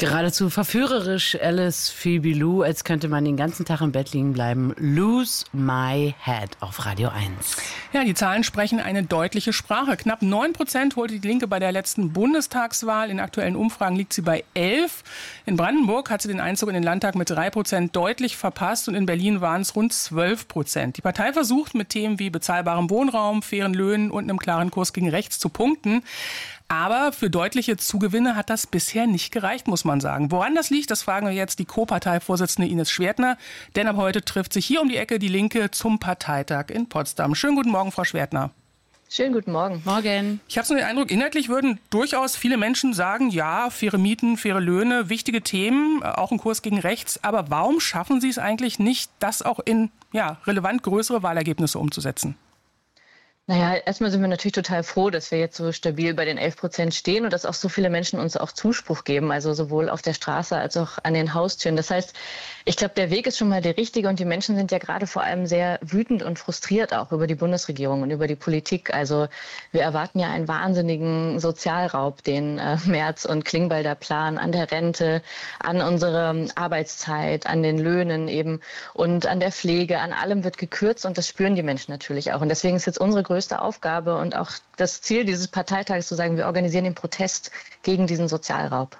Geradezu verführerisch, Alice Phoebe Lou, als könnte man den ganzen Tag im Bett liegen bleiben. Lose My Head auf Radio 1. Ja, die Zahlen sprechen eine deutliche Sprache. Knapp 9% holte die Linke bei der letzten Bundestagswahl. In aktuellen Umfragen liegt sie bei 11%. In Brandenburg hat sie den Einzug in den Landtag mit 3% deutlich verpasst und in Berlin waren es rund 12%. Die Partei versucht mit Themen wie bezahlbarem Wohnraum, fairen Löhnen und einem klaren Kurs gegen rechts zu punkten. Aber für deutliche Zugewinne hat das bisher nicht gereicht, muss man sagen. Woran das liegt, das fragen wir jetzt die Co-Parteivorsitzende Ines Schwertner. Denn ab heute trifft sich hier um die Ecke die Linke zum Parteitag in Potsdam. Schönen guten Morgen, Frau Schwertner. Schönen guten Morgen. Morgen. Ich habe so den Eindruck, inhaltlich würden durchaus viele Menschen sagen, ja, faire Mieten, faire Löhne, wichtige Themen, auch ein Kurs gegen rechts. Aber warum schaffen Sie es eigentlich nicht, das auch in relevant größere Wahlergebnisse umzusetzen? Naja, erstmal sind wir natürlich total froh, dass wir jetzt so stabil bei den 11% stehen und dass auch so viele Menschen uns auch Zuspruch geben, also sowohl auf der Straße als auch an den Haustüren. Das heißt, ich glaube, der Weg ist schon mal der richtige und die Menschen sind ja gerade vor allem sehr wütend und frustriert auch über die Bundesregierung und über die Politik. Also wir erwarten ja einen wahnsinnigen Sozialraub, den Merz und Klingbeil da planen, an der Rente, an unserer Arbeitszeit, an den Löhnen eben und an der Pflege, an allem wird gekürzt und das spüren die Menschen natürlich auch. Und deswegen ist jetzt unsere größte Aufgabe und auch das Ziel dieses Parteitages zu sagen, wir organisieren den Protest gegen diesen Sozialraub.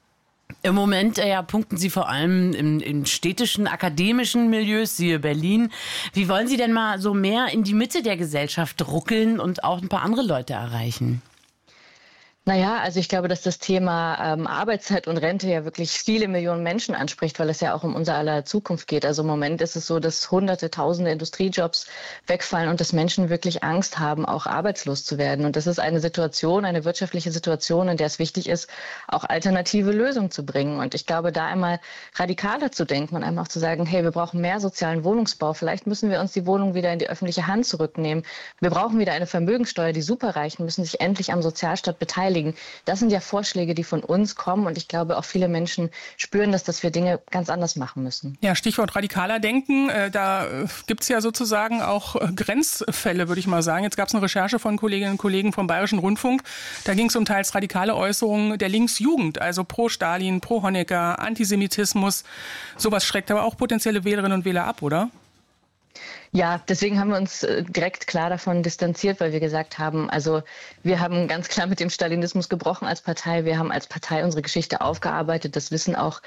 Im Moment punkten Sie vor allem in städtischen, akademischen Milieus, siehe Berlin. Wie wollen Sie denn mal so mehr in die Mitte der Gesellschaft ruckeln und auch ein paar andere Leute erreichen? Naja, also ich glaube, dass das Thema Arbeitszeit und Rente ja wirklich viele Millionen Menschen anspricht, weil es ja auch um unser aller Zukunft geht. Also im Moment ist es so, dass Hunderte, Tausende Industriejobs wegfallen und dass Menschen wirklich Angst haben, auch arbeitslos zu werden. Und das ist eine Situation, eine wirtschaftliche Situation, in der es wichtig ist, auch alternative Lösungen zu bringen. Und ich glaube, da einmal radikaler zu denken und einmal auch zu sagen, hey, wir brauchen mehr sozialen Wohnungsbau. Vielleicht müssen wir uns die Wohnung wieder in die öffentliche Hand zurücknehmen. Wir brauchen wieder eine Vermögensteuer. Die Superreichen müssen sich endlich am Sozialstaat beteiligen. Das sind ja Vorschläge, die von uns kommen und ich glaube auch viele Menschen spüren, dass wir Dinge ganz anders machen müssen. Ja, Stichwort radikaler Denken, da gibt's ja sozusagen auch Grenzfälle, würde ich mal sagen. Jetzt gab's eine Recherche von Kolleginnen und Kollegen vom Bayerischen Rundfunk. Da ging es um teils radikale Äußerungen der Linksjugend, also pro Stalin, pro Honecker, Antisemitismus. Sowas schreckt aber auch potenzielle Wählerinnen und Wähler ab, oder? Ja, deswegen haben wir uns direkt klar davon distanziert, weil wir gesagt haben, also wir haben ganz klar mit dem Stalinismus gebrochen als Partei. Wir haben als Partei unsere Geschichte aufgearbeitet. Das wissen auch